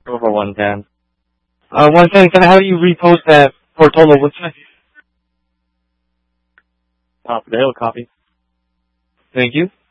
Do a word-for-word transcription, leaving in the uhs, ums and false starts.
Over one ten. Uh, one ten, can I have you repost that for a total of what's that? Top of the hill copy. Thank you.